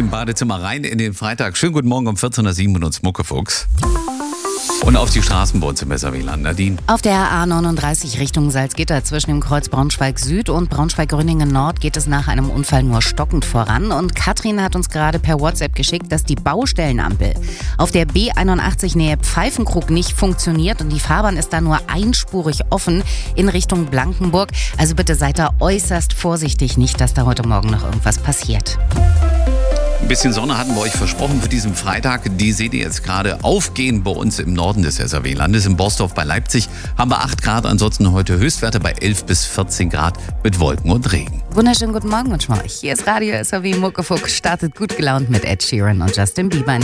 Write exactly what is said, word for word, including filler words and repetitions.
dem Badezimmer rein in den Freitag. Schönen guten Morgen um vierzehn Uhr sieben mit uns Muckefuchs. Und auf die Straßen bei uns im S R W-Land. Nadine. Auf der A neununddreißig Richtung Salzgitter zwischen dem Kreuz Braunschweig Süd und Braunschweig-Gröningen Nord geht es nach einem Unfall nur stockend voran. Und Katrin hat uns gerade per WhatsApp geschickt, dass die Baustellenampel auf der B einundachtzig Nähe Pfeifenkrug nicht funktioniert und die Fahrbahn ist da nur einspurig offen in Richtung Blankenburg. Also bitte seid da äußerst vorsichtig, nicht, dass da heute Morgen noch irgendwas passiert. Ein bisschen Sonne hatten wir euch versprochen für diesen Freitag. Die seht ihr jetzt gerade aufgehen bei uns im Norden des S R W-Landes. In Borsdorf bei Leipzig haben wir acht Grad. Ansonsten heute Höchstwerte bei elf bis vierzehn Grad mit Wolken und Regen. Wunderschönen guten Morgen wünschen wir euch. Hier ist Radio S R W Muckefuchs, startet gut gelaunt mit Ed Sheeran und Justin Bieber.